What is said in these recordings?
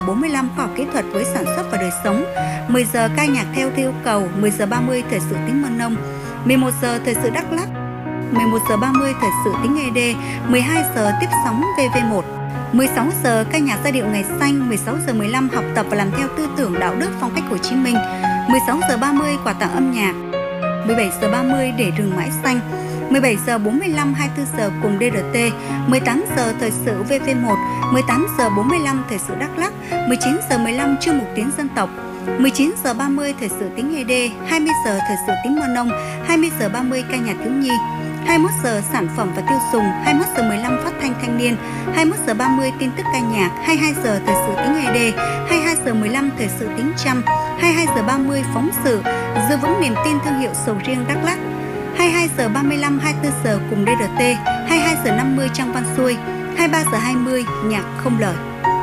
45 khoa học kỹ thuật với sản xuất và đời sống, 10 giờ ca nhạc theo yêu cầu, 10 giờ 30 thời sự tiếng Mân Nông, 11 giờ thời sự Đắk Lắk, 11 giờ 30 thời sự tiếng ED, 12 giờ tiếp sóng VV1, 16 giờ ca nhạc giai điệu Ngày Xanh, 16 giờ 15 học tập và làm theo tư tưởng đạo đức phong cách Hồ Chí Minh, 16 giờ 30 quà tặng âm nhạc, 17 giờ 30 để rừng mãi xanh, 17 giờ 45 24 giờ cùng DRT, 18 giờ thời sự VV1, 18 giờ 45 thời sự Đắk Lắk, 19 giờ 15 chuyên mục tiếng dân tộc, 19 giờ 30 thời sự tiếng ED, 20 giờ thời sự tiếng Mân Nông, 20 giờ 30 ca nhạc thiếu nhi, 21 giờ sản phẩm và tiêu dùng, 21 giờ 15 phát thanh thanh niên, 21 giờ 30 tin tức ca nhạc, 22 giờ thời sự tiếng ED, 22 giờ 15 thời sự tiếng Chăm, 22 giờ 30 phóng sự, giữ vững niềm tin thương hiệu sầu riêng Đắk Lắk, 22 giờ 35 24 giờ cùng DRT, 22 giờ 50 Trang Văn Xuôi, 23 giờ 20 nhạc không lời.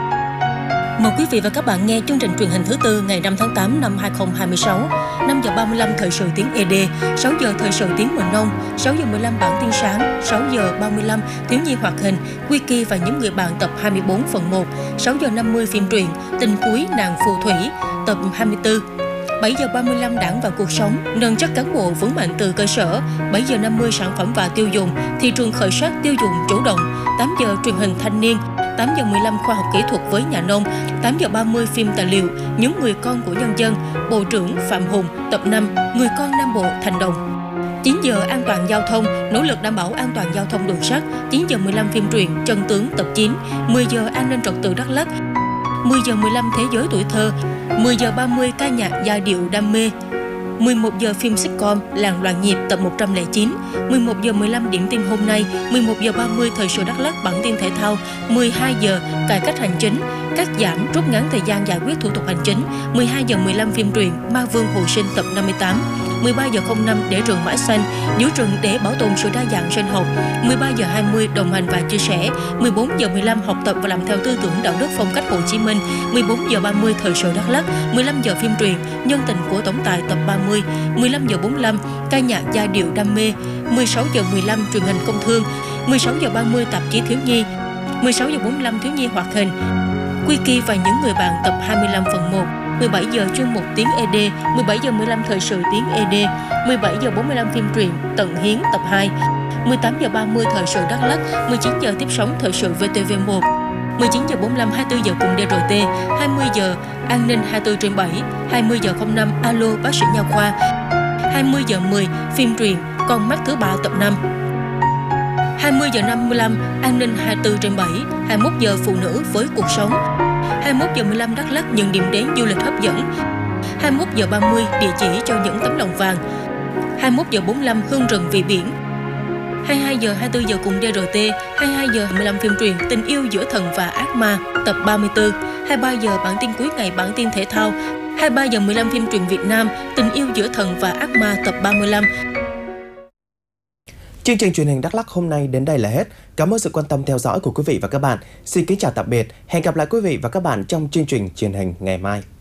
Mời quý vị và các bạn nghe chương trình truyền hình thứ tư ngày 5 tháng 8 năm 2026, 5 giờ 35 thời sự tiếng ED, 6 giờ thời sự tiếng Mân Nông, 6 giờ 15 bản tin sáng, 6 giờ 35 thiếu nhi hoạt hình, Wiki và những người bạn tập 24 phần 1, 6 giờ 50 phim truyện, Tình cuối nàng phù thủy, tập 24. 7 giờ 35 Đảng và cuộc sống, nâng chất cán bộ vững mạnh từ cơ sở. 7 giờ 50 sản phẩm và tiêu dùng, thị trường khởi sắc tiêu dùng chủ động. 8 giờ truyền hình thanh niên, 8 giờ 15 khoa học kỹ thuật với nhà nông, 8 giờ 30 phim tài liệu, những người con của nhân dân, Bộ trưởng Phạm Hùng, tập 5, người con Nam Bộ thành đồng. 9 giờ an toàn giao thông, nỗ lực đảm bảo an toàn giao thông đường sắt. 9 giờ 15 phim truyện, Chân tướng tập 9. 10 giờ an ninh trật tự Đắk Lắk. 10 giờ 15 thế giới tuổi thơ. 10 giờ 30 ca nhạc giai điệu đam mê. 11 giờ phim sitcom Làng Loạn Nhịp tập 109, 11 giờ 15 điểm tin hôm nay, 11 giờ 30 thời sự Đắk Lắk bản tin thể thao, 12 giờ cải cách hành chính, cắt giảm rút ngắn thời gian giải quyết thủ tục hành chính, 12 giờ 15 phim truyện Ma Vương hồi sinh tập 58, 13 giờ 05 để rừng mãi xanh, giữ rừng để bảo tồn sự đa dạng sinh học, 13 giờ 20 đồng hành và chia sẻ, 14 giờ 15 học tập và làm theo tư tưởng đạo đức phong cách Hồ Chí Minh, 14 giờ 30 thời sự Đắk Lắk, 15 giờ phim truyện Nhân tình của tổng tài tập 30, 15 giờ 45 ca nhạc giai điệu đam mê, 16 giờ 15 truyền hình công thương, 16 giờ 30 tạp chí thiếu nhi, 16 giờ 45 thiếu nhi hoạt hình, Wiki và những người bạn tập 25 phần 1, 17 giờ chuyên mục tiếng ED, 17 giờ 15 thời sự tiếng ED, 17 giờ 45 phim truyện Tận Hiến tập 2, 18 giờ 30 thời sự Đắk Lắk, 19 giờ tiếp sóng thời sự VTV1, 19 giờ 45 24 giờ cùng DRT, 20 giờ an ninh 24/7, 20 giờ 05 alo bác sĩ nha khoa, 20 giờ 10 phim truyện Con mắt thứ ba tập 5, 20 giờ 55 an ninh 24/7, 21 giờ phụ nữ với cuộc sống, 21 giờ 15 Đắk Lắk những điểm đến du lịch hấp dẫn, 21 giờ 30 địa chỉ cho những tấm lòng vàng, 21 giờ 45 hương rừng vì biển, 22 giờ 24 giờ cùng DRT, 22 giờ 15 phim truyện Tình yêu giữa thần và ác ma tập 34, 23 giờ bản tin cuối ngày bản tin thể thao, 23 giờ 15 phim truyện Việt Nam Tình yêu giữa thần và ác ma tập 35. Chương trình truyền hình Đắk Lắk hôm nay đến đây là hết. Cảm ơn sự quan tâm theo dõi của quý vị và các bạn. Xin kính chào tạm biệt. Hẹn gặp lại quý vị và các bạn trong chương trình truyền hình ngày mai.